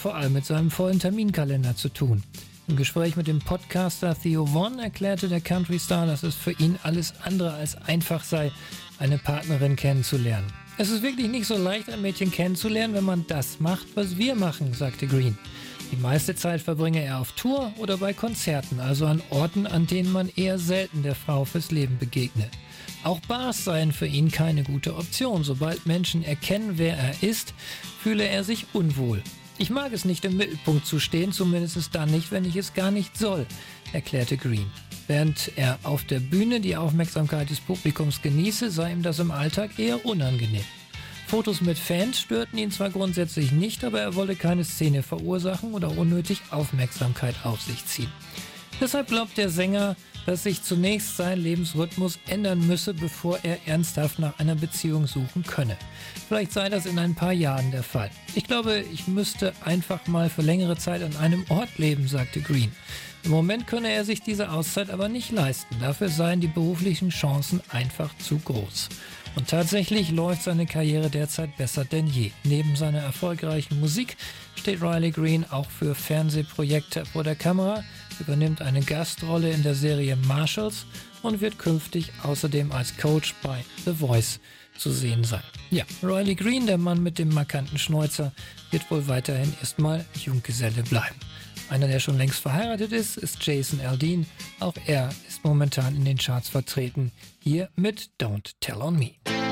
vor allem mit seinem vollen Terminkalender zu tun. Im Gespräch mit dem Podcaster Theo Von erklärte der Country-Star, dass es für ihn alles andere als einfach sei, eine Partnerin kennenzulernen. Es ist wirklich nicht so leicht, ein Mädchen kennenzulernen, wenn man das macht, was wir machen, sagte Green. Die meiste Zeit verbringe er auf Tour oder bei Konzerten, also an Orten, an denen man eher selten der Frau fürs Leben begegne. Auch Bars seien für ihn keine gute Option. Sobald Menschen erkennen, wer er ist, fühle er sich unwohl. Ich mag es nicht, im Mittelpunkt zu stehen, zumindest dann nicht, wenn ich es gar nicht soll, erklärte Green. Während er auf der Bühne die Aufmerksamkeit des Publikums genieße, sei ihm das im Alltag eher unangenehm. Fotos mit Fans störten ihn zwar grundsätzlich nicht, aber er wolle keine Szene verursachen oder unnötig Aufmerksamkeit auf sich ziehen. Deshalb glaubt der Sänger, dass sich zunächst sein Lebensrhythmus ändern müsse, bevor er ernsthaft nach einer Beziehung suchen könne. Vielleicht sei das in ein paar Jahren der Fall. Ich glaube, ich müsste einfach mal für längere Zeit an einem Ort leben, sagte Green. Im Moment könne er sich diese Auszeit aber nicht leisten. Dafür seien die beruflichen Chancen einfach zu groß. Und tatsächlich läuft seine Karriere derzeit besser denn je. Neben seiner erfolgreichen Musik steht Riley Green auch für Fernsehprojekte vor der Kamera, übernimmt eine Gastrolle in der Serie Marshalls und wird künftig außerdem als Coach bei The Voice zu sehen sein. Ja, Riley Green, der Mann mit dem markanten Schnäuzer, wird wohl weiterhin erstmal Junggeselle bleiben. Einer, der schon längst verheiratet ist Jason Aldean. Auch er ist momentan in den Charts vertreten. Hier mit Don't Tell on Me.